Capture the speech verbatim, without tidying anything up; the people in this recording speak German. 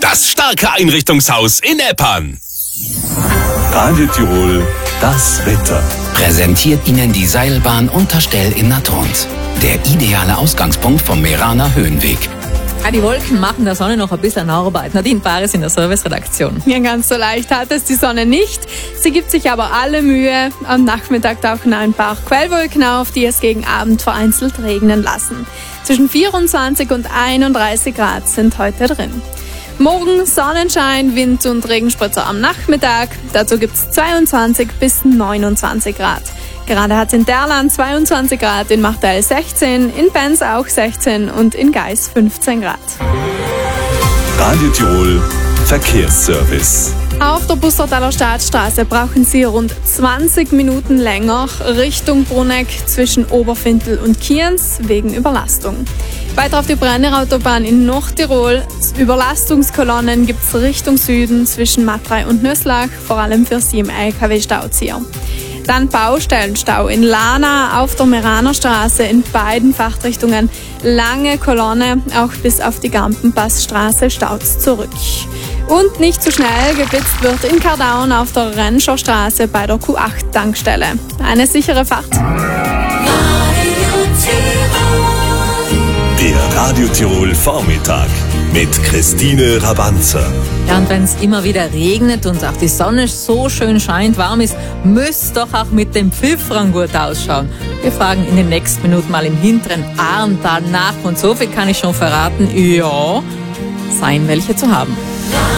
Das starke Einrichtungshaus in Eppern. Radio Tirol, das Wetter. Präsentiert Ihnen die Seilbahn Unterstell in Natrons. Der ideale Ausgangspunkt vom Meraner Höhenweg. Ah, die Wolken machen der Sonne noch ein bisschen Arbeit. Nadine Paris in der Serviceredaktion. Ja, ganz so leicht hat es die Sonne nicht. Sie gibt sich aber alle Mühe. Am Nachmittag tauchen ein paar Quellwolken auf, die es gegen Abend vereinzelt regnen lassen. Zwischen vierundzwanzig und einunddreißig Grad sind heute drin. Morgen Sonnenschein, Wind und Regenspritzer am Nachmittag. Dazu gibt es zweiundzwanzig bis neunundzwanzig Grad. Gerade hat es in Derland zweiundzwanzig Grad, in Martel sechzehn, in Benz auch sechzehn und in Geis fünfzehn Grad. Radio Tirol, Verkehrsservice. Auf der Bussertaler Staatsstraße brauchen Sie rund zwanzig Minuten länger Richtung Bruneck zwischen Oberfintel und Kienz wegen Überlastung. Weiter auf die Brennerautobahn in Nordtirol. Überlastungskolonnen gibt es Richtung Süden zwischen Matrei und Nöslach, vor allem für Sie im L K W-Stauzieher. Dann Baustellenstau in Lana auf der Meraner Straße in beiden Fahrtrichtungen. Lange Kolonne, auch bis auf die Gampenpassstraße staut's zurück. Und nicht zu schnell geblitzt wird in Kardaun auf der Renscher Straße bei der Q acht Tankstelle. Eine sichere Fahrt. Der Radio Tirol Vormittag mit Christine Rabanzer. Ja, und wenn es immer wieder regnet und auch die Sonne so schön scheint, warm ist, müsst doch auch mit dem Pfiffrang gut ausschauen. Wir fragen in den nächsten Minuten mal im hinteren Arntal nach und so viel kann ich schon verraten, ja, seien welche zu haben.